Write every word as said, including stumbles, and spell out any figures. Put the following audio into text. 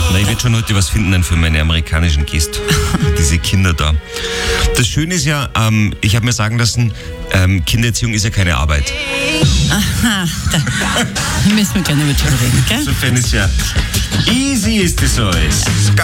Na, ich werde schon heute was finden für meine amerikanischen Gäste. Diese Kinder da. Das Schöne ist ja, ähm, ich habe mir sagen lassen, ähm, Kindererziehung ist ja keine Arbeit. Aha, da müssen wir gerne über reden, gell? Insofern ist ja easy ist das alles.